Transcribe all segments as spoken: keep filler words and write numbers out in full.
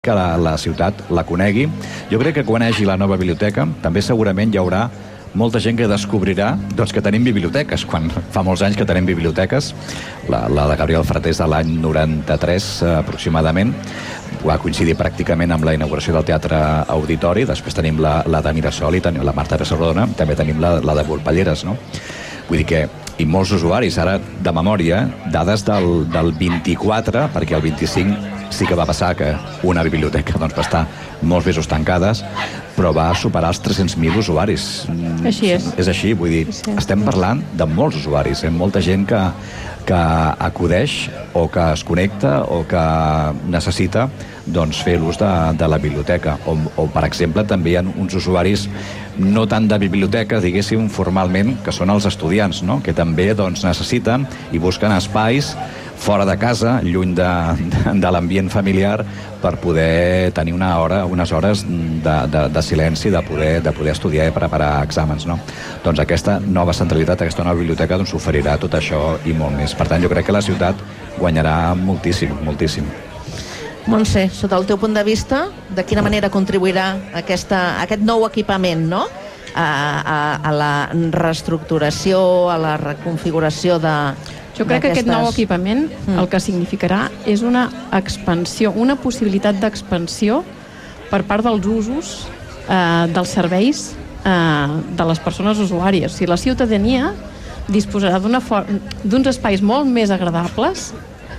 que la, la ciutat la conegui. Jo crec que quan hi hagi la nova biblioteca també segurament hi haurà molta gent que descobrirà doncs, que tenim biblioteques, quan fa molts anys que tenim biblioteques. La, la de Gabriel Ferrer és de l'any noranta-tres eh, aproximadament, va coincidir pràcticament amb la inauguració del Teatre Auditori. Després tenim la, la de Mirasol i tenim la Marta Pessarrodona, també tenim la, la de Volpelleres, no? Vull dir que, i molts usuaris, ara de memòria, dades del, del vint-i-quatre, perquè el vint-i-cinc sí que va passar que una biblioteca doncs, va estar molts mesos tancades, però va superar els tres-cents mil usuaris. Així és. És així, vull dir, sí, sí. estem parlant de molts usuaris, eh? Molta gent que, que acudeix o que es connecta o que necessita doncs, fer l'ús de, de la biblioteca. O, o, per exemple, també hi ha uns usuaris no tant de biblioteca, diguéssim, formalment, que són els estudiants, no? Que també doncs, necessiten i busquen espais fora de casa, lluny de, de, de l'ambient familiar, per poder tenir una hora, unes hores de, de, de silenci, de poder, de poder estudiar i preparar exàmens, no? Doncs aquesta nova centralitat, aquesta nova biblioteca, doncs oferirà tot això i molt més. Per tant, jo crec que la ciutat guanyarà moltíssim, moltíssim. Montse, sota el teu punt de vista, de quina manera contribuirà aquesta, aquest nou equipament, no? A, a, a la reestructuració, a la reconfiguració de... Jo crec que aquest nou equipament el que significarà és una expansió, una possibilitat d'expansió per part dels usos eh, dels serveis eh, de les persones usuàries. Si la ciutadania disposarà d'uns espais molt més agradables,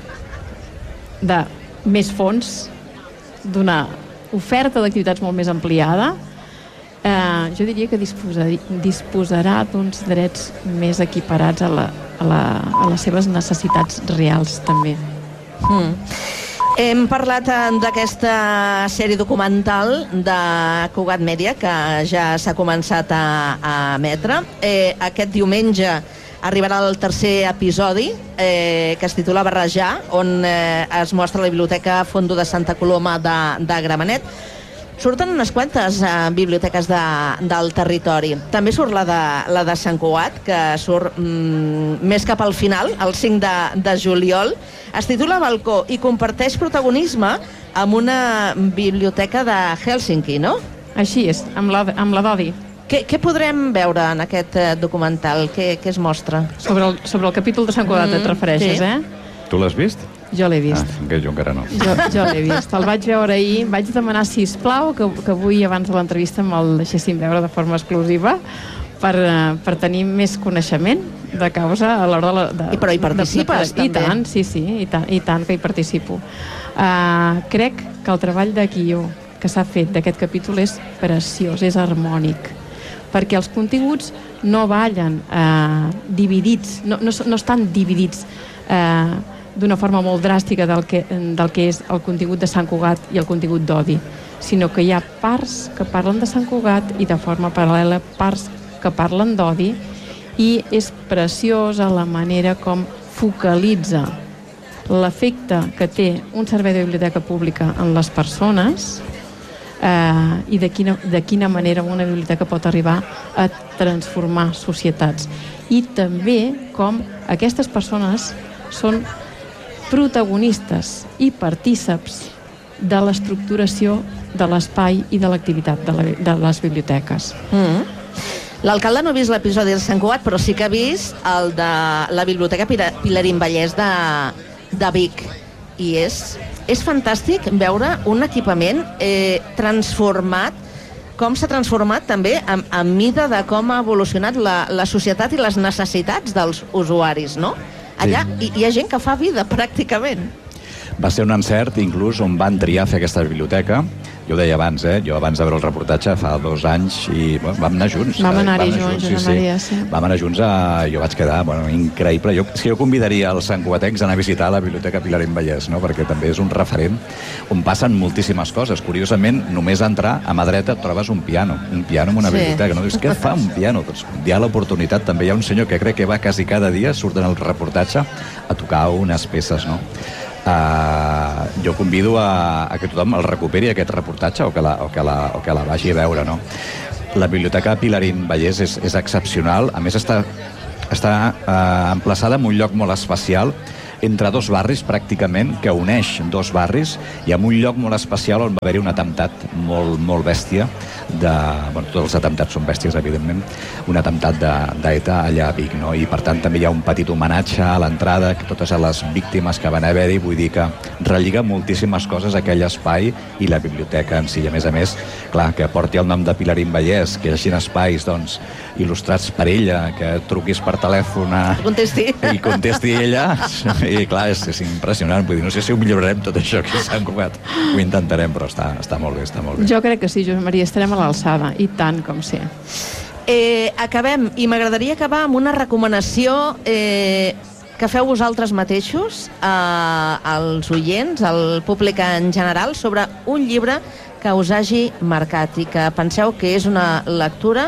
de més fons, d'una oferta d'activitats molt més ampliada, eh, jo diria que disposarà, disposarà d'uns drets més equiparats a la A, la, a les seves necessitats reals també. Mm. Hem parlat d'aquesta sèrie documental de Cugat Mèdia que ja s'ha començat a, a emetre. Eh, aquest diumenge arribarà el tercer episodi eh, que es titula Barrejar, on eh, es mostra la Biblioteca Fondo de Santa Coloma de, de Gramenet. Surten unes quantes eh, biblioteques de, del territori. També surt la de, la de Sant Cugat, que surt mm, més cap al final, el cinc de, de juliol. Es titula Balcó i comparteix protagonisme amb una biblioteca de Hèlsinki, no? Així és, amb la, amb la Dodi. Què, què podrem veure en aquest eh, documental? Què, què es mostra? Sobre el, sobre el capítol de Sant Cugat mm, et refereixes, sí. eh? Tu l'has vist? Jo l'he vist. Ah, que jo encara no. Jo, jo l'he vist. El vaig veure ahir. Vaig demanar, sisplau, que, que avui, abans de l'entrevista, me'l deixessin veure de forma exclusiva per, per tenir més coneixement de causa a l'hora de, la, de... I però hi participes, de, de, també. I tant, sí, sí, i tant, i tant que hi participo. Uh, crec que el treball de guió que s'ha fet d'aquest capítol és preciós, és harmònic, perquè els continguts no ballen uh, dividits, no, no, no estan dividits uh, d'una forma molt dràstica del que, del que és el contingut de Sant Cugat i el contingut d'Odi, sinó que hi ha parts que parlen de Sant Cugat i de forma paral·lela parts que parlen d'Odi, i és preciosa la manera com focalitza l'efecte que té un servei de biblioteca pública en les persones eh, i de quina, de quina manera una biblioteca pot arribar a transformar societats. I també com aquestes persones són protagonistes i partíceps de l'estructuració de l'espai i de l'activitat de, la, de les biblioteques. Mm. L'alcalde no ha vist l'episodi de Sant Cugat, però sí que ha vist el de la Biblioteca Pilarín Vallès de, de Vic. I és, és fantàstic veure un equipament eh, transformat, com s'ha transformat també a, a mida de com ha evolucionat la, la societat i les necessitats dels usuaris, no? Allà hi, hi ha gent que fa vida, pràcticament. Va ser un encert, inclús, on van triar fer aquesta biblioteca. Jo ho deia abans, eh? Jo abans de veure el reportatge fa dos anys i bueno, vam anar junts. Vam anar-hi junts, Josep Maria, sí. Vam anar junts a... Jo vaig quedar, bueno, increïble. Jo, és que jo convidaria els santcugatencs a anar a visitar la Biblioteca Pilarín Vallès, no? Perquè també és un referent on passen moltíssimes coses. Curiosament, només a entrar, a mà dreta et trobes un piano, un piano en una sí. biblioteca. No dius, què fa un piano? Doncs hi ha l'oportunitat. També hi ha un senyor que crec que va quasi cada dia, surt en el reportatge, a tocar unes peces, no? Uh, jo convido a, a que tothom el recuperi aquest reportatge o que la, o que la, o que la vagi a veure, no? La Biblioteca Pilarín Vallès és, és excepcional. A més, està, està uh, emplaçada en un lloc molt especial. entre dos barris, pràcticament, que uneix dos barris, i en un lloc molt especial on va haver-hi un atemptat molt, molt bèstia, de, bueno, tots els atemptats són bèsties, evidentment, un atemptat d'ETA allà a Vic, no? I per tant també hi ha un petit homenatge a l'entrada, totes les víctimes que van haver-hi, vull dir que relliga moltíssimes coses aquell espai i la biblioteca en si. A més a més, clar, que porti el nom de Pilarín Vallès, que hi hagi espais, doncs, il·lustrats per ella, que truquis per telèfon a... Contesti. I contesti ella, i clar, és, és impressionant. Vull dir, no sé si ho millorarem tot això que s'han cugat. Ho intentarem, però està, està molt bé, està molt bé. Jo crec que sí, Josep Maria, estarem a l'alçada, i tant com sé. Eh, acabem, i m'agradaria acabar amb una recomanació eh, que feu vosaltres mateixos eh, als oients, al públic en general, sobre un llibre que us hagi marcat i que penseu que és una lectura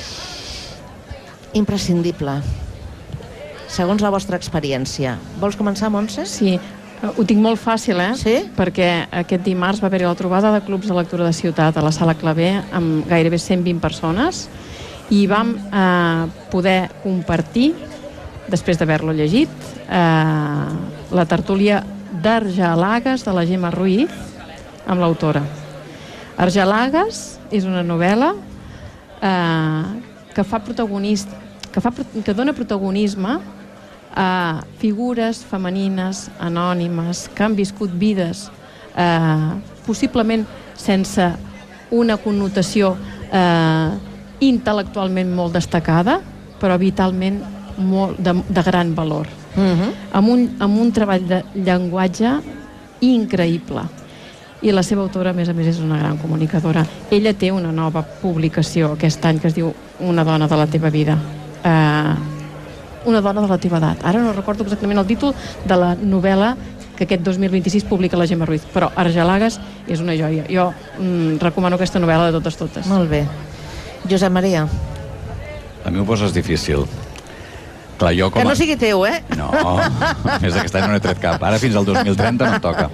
imprescindible, segons la vostra experiència. Vols començar, Montse? Sí, ho tinc molt fàcil, eh? Sí? Perquè aquest dimarts va haver-hi la trobada de clubs de lectura de ciutat a la Sala Clavé amb gairebé cent vint persones i vam eh, poder compartir, després d'haver-lo llegit, eh, la tertúlia d'Argelagues de la Gemma Ruiz amb l'autora. Argelagues és una novel·la eh, que fa protagonista, que, fa, que dona protagonisme a figures femenines, anònimes, que han viscut vides eh, possiblement sense una connotació eh, intel·lectualment molt destacada, però vitalment molt de, de gran valor. Uh-huh. amb, un, amb un treball de llenguatge increïble. I la seva autora, a més a més, és una gran comunicadora. Ella té una nova publicació aquest any que es diu Una dona de la teva vida. Eh, una dona de la teva edat. Ara no recordo exactament el títol de la novel·la que aquest dos mil vint-i-sis publica la Gemma Ruiz, però Argelagues és una joia. Jo mm, recomano aquesta novel·la de totes totes. Molt bé. Josep Maria. A mi ho poses difícil. Clar, jo com a... Que no sigui teu, eh? No, més d'aquest any no n'he tret cap. Ara fins al dos mil trenta no em toca.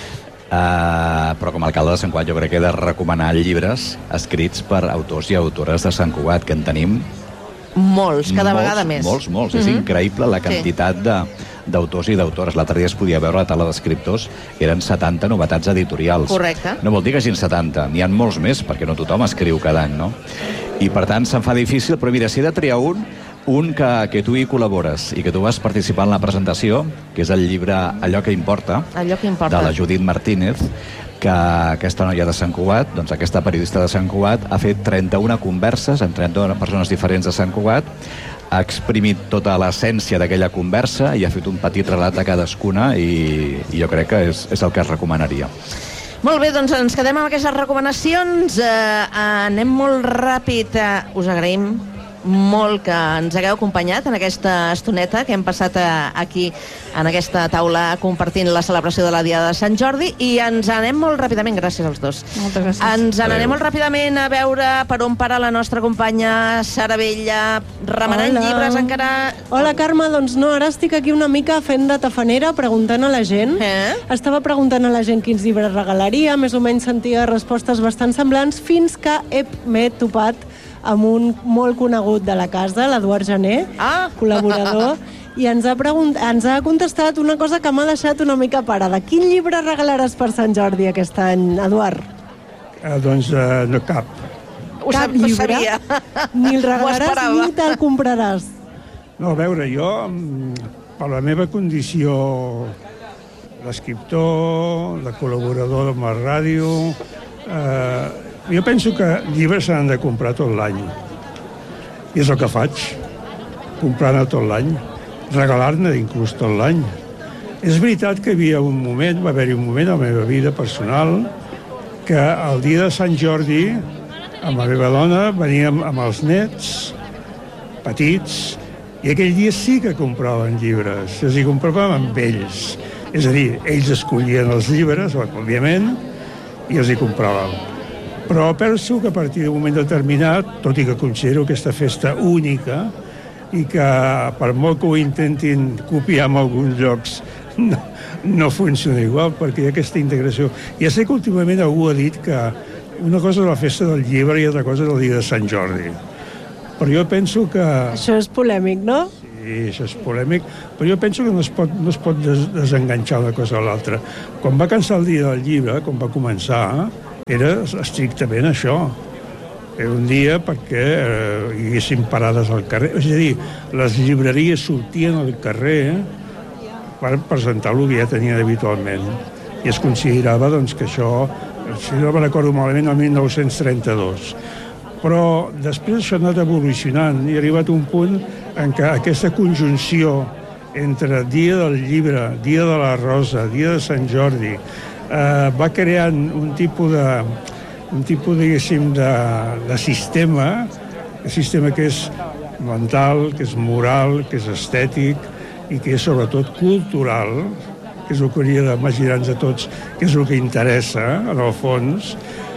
Uh, però com a alcalde de Sant Cugat jo crec que he de recomanar llibres escrits per autors i autores de Sant Cugat, que en tenim molts, cada molts, vegada més. Molts, molts. Mm-hmm. És increïble la quantitat sí. d'autors i d'autores. L'altre dia es podia veure la taula d'escriptors, eren setanta novetats editorials. Correcte. No vol dir que hagin setanta, n'hi ha molts més, perquè no tothom escriu cada any, no? I per tant se'm fa difícil, però mira, si he de triar un, un que, que tu hi col·labores i que tu vas participar en la presentació, que és el llibre Allò que importa, Allò que importa. de la Judit Martínez, que aquesta noia de Sant Cugat, doncs aquesta periodista de Sant Cugat, ha fet trenta-una converses amb trenta-una persones diferents de Sant Cugat, ha exprimit tota l'essència d'aquella conversa i ha fet un petit relat a cadascuna i, i jo crec que és, és el que es recomanaria. Molt bé, doncs ens quedem amb aquestes recomanacions. Eh, anem molt ràpid. Eh, us agraïm molt que ens hagueu acompanyat en aquesta estoneta que hem passat aquí en aquesta taula compartint la celebració de la Diada de Sant Jordi, i ens anem molt ràpidament, gràcies als dos. Moltes gràcies. Ens anem molt ràpidament a veure per on para la nostra companya Sara Vella, remenant Hola. llibres encara... Hola, Carme, doncs no, ara estic aquí una mica fent de tafanera, preguntant a la gent. Eh? Estava preguntant a la gent quins llibres regalaria, més o menys sentia respostes bastant semblants, fins que he- m'he topat amb un molt conegut de la casa, l'Eduard Jané, Ah. col·laborador, i ens ha, pregunt... ens ha contestat una cosa que m'ha deixat una mica parada. Quin llibre regalaràs per Sant Jordi aquest any, Eduard? Eh, doncs eh, no cap. Ho Cap sab- ho llibre? sabia. Ni el M'ho regalaràs esperava. ni te'l compraràs. No, a veure, jo, mm, per la meva condició d'escriptor, de col·laborador amb la ràdio, eh, jo penso que llibres s'han de comprar tot l'any. I és el que faig, comprar-ne tot l'any, regalar-ne inclús tot l'any. És veritat que hi havia un moment, va haver-hi un moment a la meva vida personal, que el dia de Sant Jordi, amb la meva dona, veníem amb els nets, petits, i aquell dia sí que compraven llibres, és a dir, compràvem amb ells. És a dir, ells escollien els llibres, òbviament, i els hi compràvem. Però penso que a partir d'un moment determinat, tot i que considero aquesta festa única, i que per molt que ho intentin copiar en alguns llocs, no, no funciona igual, perquè hi ha aquesta integració. Ja sé que últimament algú ha dit que una cosa és la festa del llibre i altra cosa és el dia de Sant Jordi. Però jo penso que... Això és polèmic, no? Sí, i això és polèmic, però jo penso que no es pot, no es pot des desenganxar una cosa a l'altra. Quan va cansar el dia del llibre, quan va començar, era estrictament això. Era un dia perquè eh, hi haguessin parades al carrer. És a dir, les llibreries sortien al carrer per presentar el que ja tenien habitualment. I es considerava doncs, que això, si no me recordo malament, el mil nou-cents trenta-dos. Però després això ha anat evolucionant i ha arribat un punt en què aquesta conjunció entre Dia del Llibre, Dia de la Rosa, Dia de Sant Jordi, eh, va creant un tipus de, un tipus, diguéssim, de, de sistema, un sistema que és mental, que és moral, que és estètic i que és sobretot cultural, que és el que hauria d'imaginar-nos a tots, que és el que interessa, en el fons,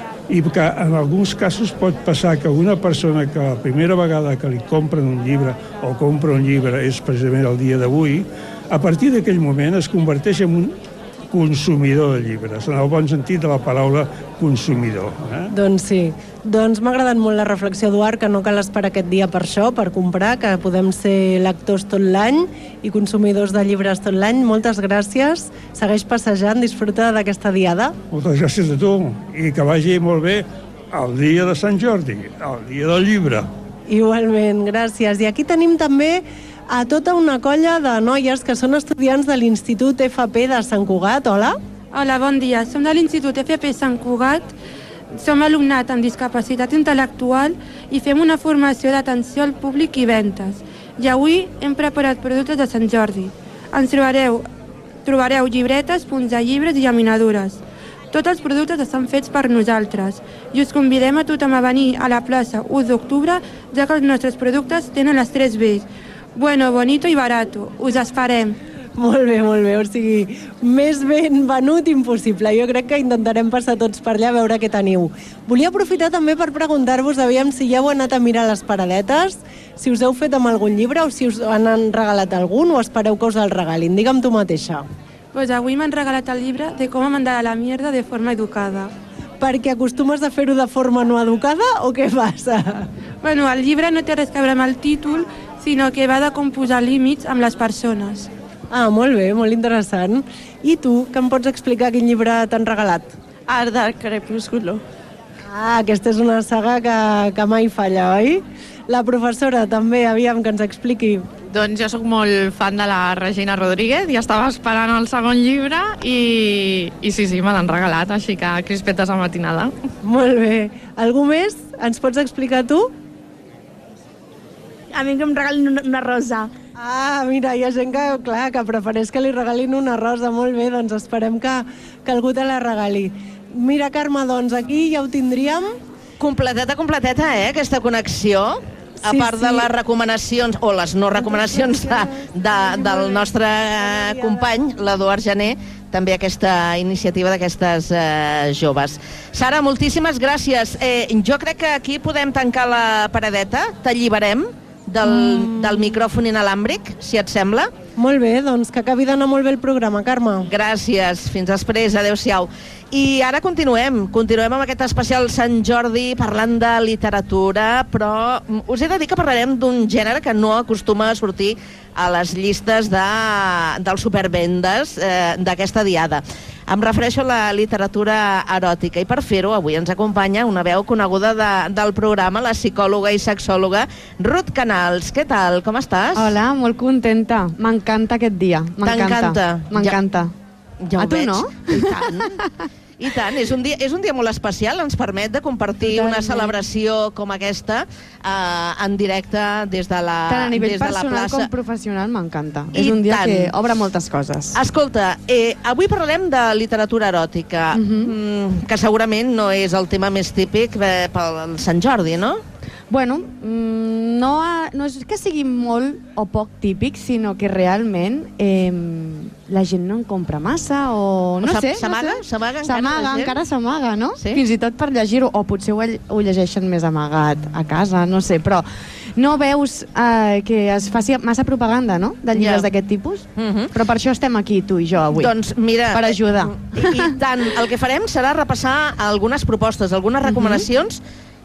i que en alguns casos pot passar que una persona que la primera vegada que li compren un llibre o compra un llibre és precisament el dia d'avui, a partir d'aquell moment es converteix en un consumidor de llibres, en el bon sentit de la paraula consumidor. Eh? Doncs sí. Doncs m'ha agradat molt la reflexió, Eduard, que no cal esperar aquest dia per això, per comprar, que podem ser lectors tot l'any i consumidors de llibres tot l'any. Moltes gràcies. Segueix passejant, disfruta d'aquesta diada. Moltes gràcies a tu i que vagi molt bé el dia de Sant Jordi, el dia del llibre. Igualment, gràcies. I aquí tenim també a tota una colla de noies que són estudiants de l'Institut F P de Sant Cugat. Hola. Hola, bon dia. Som de l'Institut F P Sant Cugat. Som alumnat amb discapacitat intel·lectual i fem una formació d'atenció al públic i ventes. I avui hem preparat productes de Sant Jordi. Ens trobareu, trobareu llibretes, punts de llibres i llaminadures. Tots els productes estan fets per nosaltres i us convidem a tothom a venir a la plaça u d'octubre, ja que els nostres productes tenen les tres Bs. Bueno, bonito i barato. Us esperem. Molt bé, molt bé. O sigui, més ben venut impossible. Jo crec que intentarem passar tots per allà a veure què teniu. Volia aprofitar també per preguntar-vos, aviam si ja heu anat a mirar les paradetes, si us heu fet amb algun llibre o si us han regalat algun o espereu que us el regalin. Digue'm tu mateixa. Pues avui m'han regalat el llibre de com mandar a la mierda de forma educada. Perquè acostumes a fer-ho de forma no educada o què passa? Bueno, el llibre no té res a veure amb el títol, sinó que va de com posar límits amb les persones. Ah, molt bé, molt interessant. I tu, que em pots explicar quin llibre t'han regalat? Art del Crepúsculo. Ah, aquesta és una saga que, que mai falla, oi? La professora també, aviam, que ens expliqui. Doncs jo sóc molt fan de la Regina Rodríguez i estava esperant el segon llibre i, i sí, sí, me l'han regalat, així que crispetes a matinada. Molt bé. Algú més? Ens pots explicar tu? A mi que em regalin una rosa. Ah, mira, hi ha gent que, clar, que prefereix que li regalin una rosa. Molt bé, doncs esperem que, que algú te la regali. Mira, Carme, doncs aquí ja ho tindríem. Completeta, completeta, eh, aquesta connexió. A Sí, part sí. de les recomanacions, o les no recomanacions de, de, del nostre eh, company, l'Eduard Jané, també aquesta iniciativa d'aquestes eh, joves. Sara, moltíssimes gràcies. Eh, jo crec que aquí podem tancar la paradeta, t'alliberem del, mm. del micròfon inalàmbric, si et sembla. Molt bé, doncs que acabi d'anar molt bé el programa, Carme. Gràcies, fins després, adeu-siau. I ara continuem, continuem amb aquest especial Sant Jordi parlant de literatura, però us he de dir que parlarem d'un gènere que no acostuma a sortir a les llistes de, dels supervendes eh, d'aquesta diada. Em refereixo a la literatura eròtica i per fer-ho avui ens acompanya una veu coneguda de, del programa, la psicòloga i sexòloga Ruth Canals. Què tal? Com estàs? Hola, molt contenta. M'encanta aquest dia. T'encanta? M'encanta. Ja A ho tu veig. no? I tant. I tant, és un dia, és un dia molt especial, ens permet de compartir Totalment. una celebració com aquesta eh, en directe des de la, Tant a nivell des de la personal plaça. com professional m'encanta. I És un dia tant. que obre moltes coses. Escolta, eh, avui parlarem de literatura eròtica, Mhm. mm, que segurament no és el tema més típic eh, pel Sant Jordi, no? Bueno, mm, no, ha, no és que sigui molt o poc típic, sinó que realment eh, la gent no en compra massa o no O sé. s'amaga? No sé. S'amaga encara S'amaga, la gent? encara s'amaga, no? Sí? Fins i tot per llegir-ho, o potser ho, ho llegeixen més amagat a casa, no sé, però no veus eh, que es faci massa propaganda, no?, de llibres Ja. d'aquest tipus? Mhm. Però per això estem aquí, tu i jo, avui. Doncs mira... Per ajudar. I, I tant, el que farem serà repassar algunes propostes, algunes recomanacions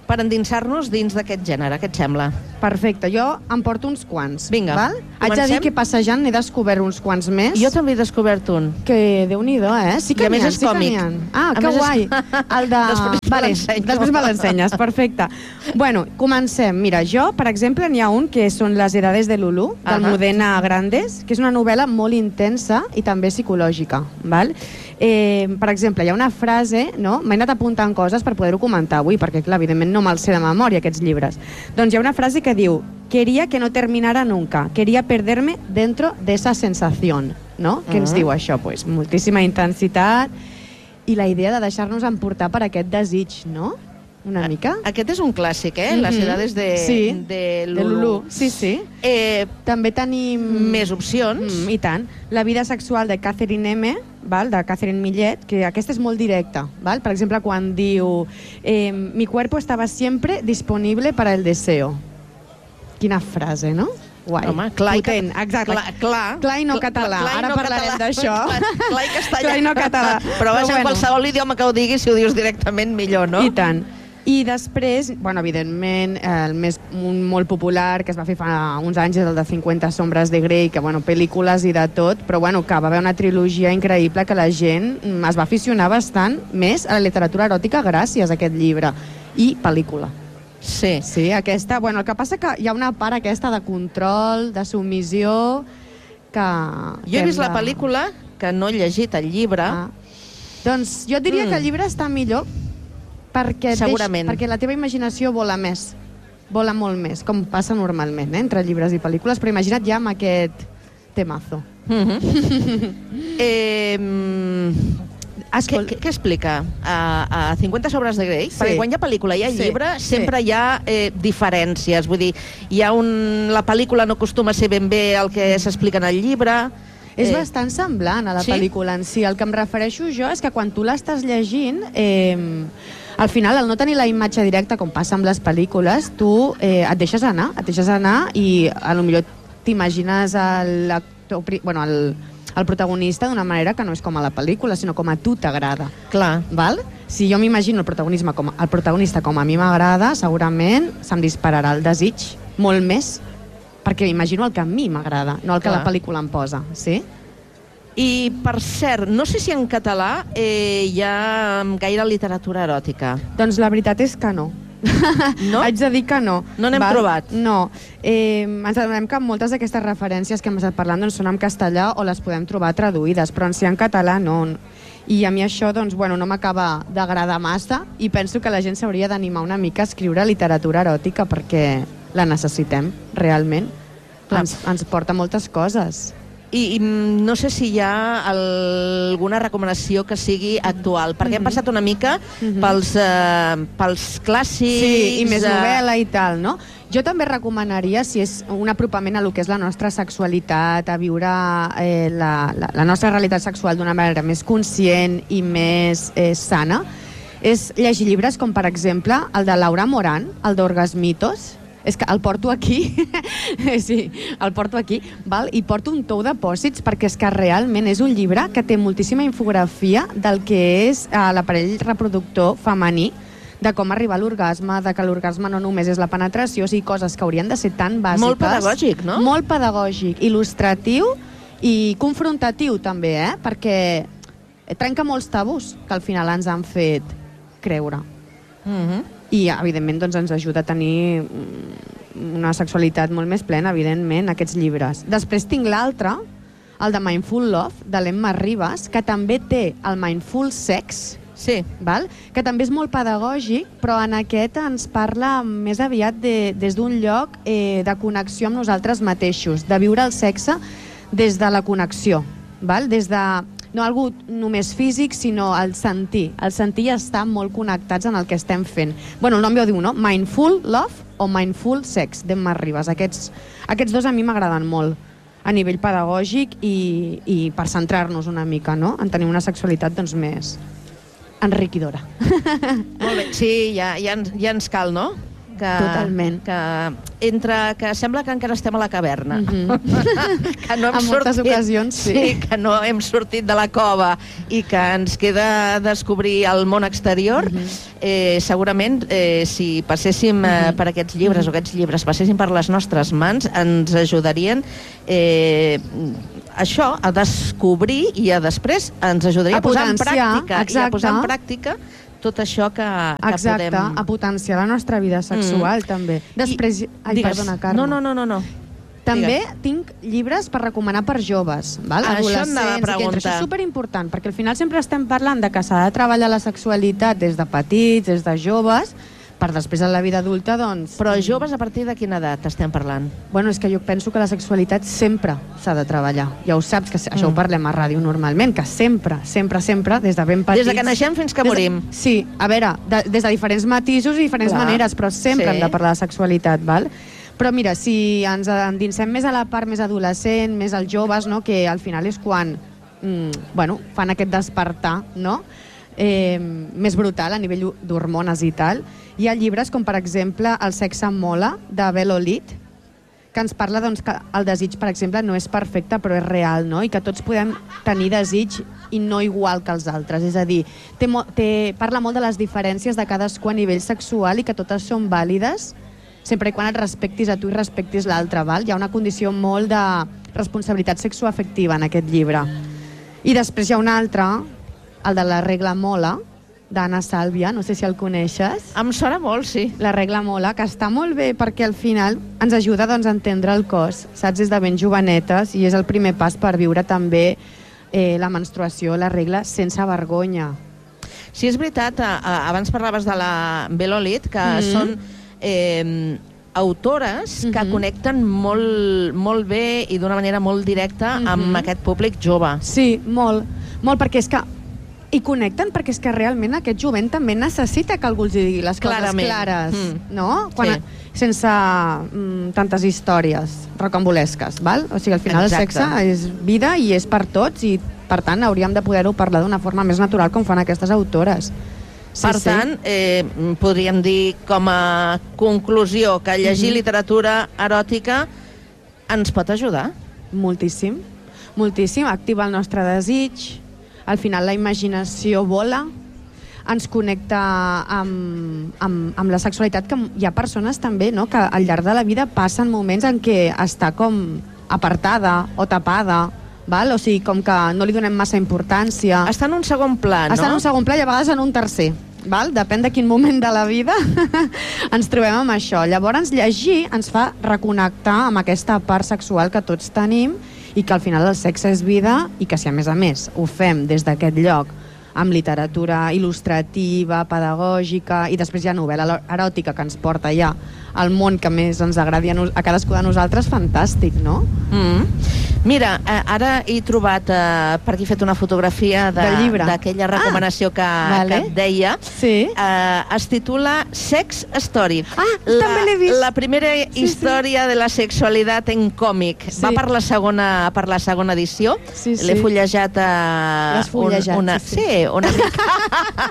per endinsar-nos dins d'aquest gènere, què et sembla? Perfecte, jo em porto uns quants. Vinga, val? Haig de dir que passejant n'he descobert uns quants més. Jo també he descobert un. Que Déu-n'hi-do, eh? Sí que I a més ha, és sí còmic. que ah, A que més és- guai. El de... Després me vale, l'ensenyo. després me l'ensenyes, perfecte. Bueno, comencem. Mira, jo, per exemple, n'hi ha un que són Les edades de Lulú, del Ahà. Modena Grandes, que és una novel·la molt intensa i també psicològica, val? Eh, per exemple, hi ha una frase, no? M'he anat apuntant coses per poder-ho comentar avui, perquè, clar, evidentment no me'ls sé de memòria, aquests llibres. Doncs hi ha una frase que diu: quería que no terminara nunca, quería perderme dentro de esa sensación, no? Què ens Ah. diu això? Pues, moltíssima intensitat i la idea de deixar-nos emportar per aquest desig, no? Una mica. Aquest és un clàssic, eh? Les Mhm. edades de, Sí, de de Lulú. Lulú. Sí, sí. Eh, També tenim... més opcions. Mm, I tant. La vida sexual de Catherine M., val? De Catherine Millet, que aquesta és molt directa. Val? Per exemple, quan diu eh, mi cuerpo estaba siempre disponible para el deseo. Quina frase, no? Guai. Home, clar i Potent, cat- exacte. clar- clar. clar i no Clar- català. clar i Ara no parlarem català. d'això. Clar, clar i castellà. Clar i no català. Però vaja, en bueno. qualsevol idioma que ho diguis, si ho dius directament, millor, no? I tant. I després, bueno, evidentment, el més un molt popular que es va fer fa uns anys és el de cinquanta sombres de Grey, que, bueno, pel·lícules i de tot, però, bueno, que va haver una trilogia increïble que la gent mm, es va aficionar bastant més a la literatura eròtica gràcies a aquest llibre. I pel·lícula. Sí. Sí, aquesta, bueno, el que passa que hi ha una part aquesta de control, de submissió, que... Jo que he hem vist la de- pel·lícula, que no he llegit el llibre. Ah. Doncs jo diria Mm. que el llibre està millor perquè, et Segurament. Deix, perquè la teva imaginació vola més, vola molt més, com passa normalment, eh, entre llibres i pel·lícules, però imagina't ja amb aquest temazo. Mhm. eh, mm, què, Escol... què, què explica a, a cinquanta sobres de Grey? Sí. Perquè quan hi ha pel·lícula i hi ha Sí, llibre, sí. sempre hi ha eh, diferències. Vull dir, hi ha un... la pel·lícula no acostuma a ser ben bé el que s'explica en el llibre. És Eh, bastant semblant a la sí? pel·lícula en si. El que em refereixo jo és que quan tu l'estàs llegint, eh, al final, al no tenir la imatge directa, com passa amb les pel·lícules, tu eh, et deixes anar, et deixes anar i a lo millor t'imagines l'actor, pri- bueno, el, el protagonista d'una manera que no és com a la pel·lícula, sinó com a tu t'agrada. Clar. Val? Si jo m'imagino el, protagonisme com, el protagonista com a mi m'agrada, segurament se'm dispararà el desig molt més, perquè m'imagino el que a mi m'agrada, no el que Clar. la pel·lícula em posa, sí? I, per cert, no sé si en català eh, hi ha gaire literatura eròtica. Doncs la veritat és que no. No? Haig de dir que no. No n'hem trobat? No. Eh, ens adonem que moltes d'aquestes referències que hem estat parlant doncs, són en castellà o les podem trobar traduïdes, però en si en català no. I a mi això doncs, bueno, no m'acaba d'agradar massa i penso que la gent s'hauria d'animar una mica a escriure literatura eròtica perquè la necessitem, realment. Clar. Ens, ens porta moltes coses. I, I mm, no sé si hi ha alguna recomanació que sigui actual, perquè hem passat una mica pels, eh, pels clàssics... Sí, i més eh, novel·la i tal, no? Jo també recomanaria, si és un apropament a lo que és la nostra sexualitat, a viure eh, la, la, la nostra realitat sexual d'una manera més conscient i més eh, sana, és llegir llibres com, per exemple, el de Laura Moran, el d'Orgasmitos. És que el porto aquí, sí, el porto aquí, val? I porto un tou de pòsits perquè és que realment és un llibre que té moltíssima infografia del que és eh, l'aparell reproductor femení, de com arribar a l'orgasme, de que l'orgasme no només és la penetració, o sigui, coses que haurien de ser tan bàsiques. Molt pedagògic, no? Molt pedagògic, il·lustratiu i confrontatiu també, eh? Perquè trenca molts tabús que al final ens han fet creure. Mhm. I, evidentment, doncs, ens ajuda a tenir una sexualitat molt més plena, evidentment, aquests llibres. Després tinc l'altre, el de Mindful Love, de l'Emma Ribas, que també té el Mindful Sex, sí. val? Que també és molt pedagògic, però en aquest ens parla més aviat de, des d'un lloc eh, de connexió amb nosaltres mateixos, de viure el sexe des de la connexió, val? Des de... no algú només físic, sinó el sentir. El sentir i estar molt connectats en el que estem fent. Bueno, el nom ja ho diu, no? Mindful Love o Mindful Sex, d'Emma Ribas. Aquests, aquests dos a mi m'agraden molt, a nivell pedagògic i, i per centrar-nos una mica, no? En tenir una sexualitat doncs, més enriquidora. Molt bé. Sí, ja, ja, ens, ja ens cal, no? Que, Totalment. Que, entre, que sembla que encara estem a la caverna. Mm-hmm. Que no hem en moltes sortit, ocasions, sí. sí. Que no hem sortit de la cova i que ens queda descobrir el món exterior. Mm-hmm. eh, segurament, eh, si passéssim mm-hmm. eh, per aquests llibres, mm-hmm. o aquests llibres passessin per les nostres mans, ens ajudarien eh, això, a descobrir i a després ens ajudaria a, a posar en pràctica. Exacte. I a posar en pràctica tot això que, que Exacte, podem... a potenciar la nostra vida sexual, mm. també. Després... I, Ai, digues, perdona, Carme. No, no, no, no. no. També Digues. tinc llibres per recomanar per joves, val? Ah, això adolescents, anava a preguntar. i que això és superimportant, perquè al final sempre estem parlant de que s'ha de treballar la sexualitat des de petits, des de joves, per després en la vida adulta, doncs... Però joves a partir de quina edat estem parlant? Bueno, és que jo penso que la sexualitat sempre s'ha de treballar. Ja ho saps, que això mm. ho parlem a ràdio normalment, que sempre, sempre, sempre, des de ben petits... Des de que naixem fins que de, morim. Sí, a veure, de, des de diferents matisos i diferents Clar. maneres, però sempre Sí. hem de parlar de sexualitat, val? Però mira, si ens endinsem més a la part més adolescent, més als joves, no?, que al final és quan mm, bueno, fan aquest despertar, no?, eh, més brutal a nivell d'hormones i tal. Hi ha llibres com, per exemple, El sexe mola, de Belo Lit, que ens parla doncs, que el desig, per exemple, no és perfecte, però és real, no? I que tots podem tenir desig i no igual que els altres. És a dir, té, té, parla molt de les diferències de cadascú a nivell sexual i que totes són vàlides, sempre i quan et respectis a tu i respectis l'altre, val? Hi ha una condició molt de responsabilitat sexoafectiva en aquest llibre. I després hi ha un altre, el de La regla mola, d'Anna Sàlvia, no sé si el coneixes. Em sona molt, sí. La regla mola, que està molt bé perquè al final ens ajuda doncs, a entendre el cos, saps, des de ben jovenetes, i és el primer pas per viure també eh, la menstruació, la regla, sense vergonya. Sí, és veritat, a, a, abans parlaves de la Belo Lit, que mm-hmm. són eh, autores mm-hmm. que connecten molt, molt bé i d'una manera molt directa mm-hmm. amb aquest públic jove. Sí, molt, molt, perquè és que i connecten perquè és que realment aquest jovent també necessita que algú els digui les coses Clarament. clares, Mm. no? Quan, Sí. Sense mm, tantes històries rocambolesques, val? O sigui, al final Exacte. el sexe és vida i és per tots i, per tant, hauríem de poder-ho parlar d'una forma més natural com fan aquestes autores. Sí, Per sí. tant, eh, podríem dir com a conclusió que llegir Mhm. literatura eròtica ens pot ajudar. Moltíssim, moltíssim. Activa el nostre desig, al final la imaginació vola, ens connecta amb, amb, amb la sexualitat, que hi ha persones també, no?, que al llarg de la vida passen moments en què està com apartada o tapada, val? O sigui, com que no li donem massa importància. Està en un segon pla, no? Està en un segon pla i a vegades en un tercer. Val? Depèn de quin moment de la vida ens trobem amb això. Llavors, llegir ens fa reconnectar amb aquesta part sexual que tots tenim i que al final el sexe és vida i que si a més a més ho fem des d'aquest lloc amb literatura il·lustrativa, pedagògica i després hi ha novel·la eròtica que ens porta ja al món que més ens agradi a, nos a cadascú de nosaltres, fantàstic, no? Mm. Mira, eh, ara he trobat, eh, per aquí he fet una fotografia d'aquella recomanació que, ah, vale. que et deia. Sí. Eh, es titula Sex Story. Ah, la, també l'he vist. La primera Sí, història sí. de la sexualitat en còmic. Sí. Va per la segona, per la segona edició. Sí, sí. L'he fullejat a... L'has fullejat, una, sí, sí. sí, una mica.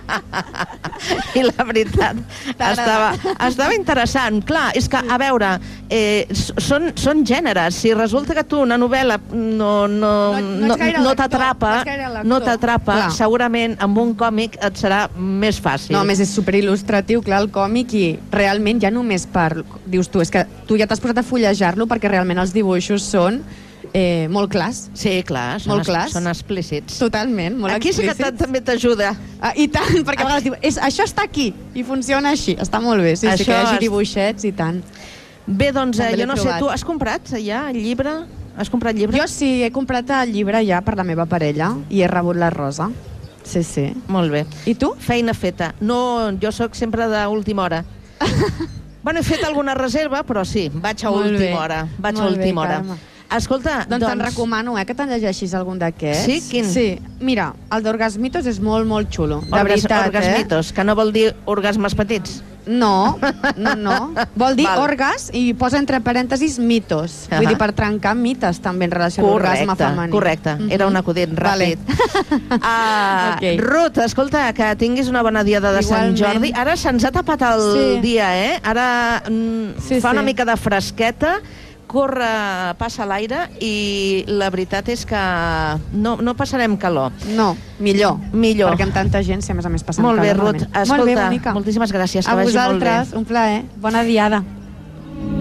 I la veritat, estava, estava interessant. Clar, és que, a veure, eh, són, són gèneres. Si resulta que tu una novel·la no, no, No- no no, ets gaire no lector, t'atrapa, no ets gaire lector. no t'atrapa, Clar. segurament amb un còmic et serà més fàcil. No, a més és superil·lustratiu, clar, el còmic, i realment ja només per... Dius tu, és que tu ja t'has posat a fullejar-lo perquè realment els dibuixos són eh, molt clars. Sí, clar, són, Molt clars. són explícits. Totalment, molt Aquí sí que explícits. també t'ajuda. Ah, I tant, perquè a vegades diu, és, això està aquí, i funciona així. Està molt bé, sí, sí, Això que hi hagi és- dibuixets i tant. Bé, doncs, eh, També l'he jo no sé, provat. tu has comprat ja el llibre? Has comprat llibre? Jo sí, he comprat el llibre ja per la meva parella i he rebut la rosa. Sí, sí. Molt bé. I tu? Feina feta. No, jo sóc sempre d'última hora. Bueno, he fet alguna reserva, però sí, vaig a Molt última bé. hora. Vaig Molt a última bé, hora. Carme. Escolta, Doncs, te'n recomano eh, que te'n llegeixis algun d'aquests. Sí? Quin? Sí. Mira, el d'Orgasmitos és molt, molt xulo. De Orgas, veritat, orgasmitos, que no vol dir orgasmes petits. eh? No, no, no. Vol dir Val. orgas i posa entre parèntesis mitos. Vull Ahà. dir, per trencar mites també en relació a l'orgasme femení. Correcte, era un acudit Vale. ràpid. Ah, Ok. Ruth, escolta, que tinguis una bona diada de Sant Igualment. Jordi. Ara se'ns ha tapat el Sí. dia, eh? Ara mm, Sí, fa sí. una mica de fresqueta, corre, passa l'aire i la veritat és que no, no passarem calor. No, millor. Millor. Perquè amb tanta gent, si a més a més passem Molt bé, calor, Ruth. malament. Escolta, Molt bé, bonica. moltíssimes gràcies, que A vagi molt bé. vosaltres, un plaer. Bona diada.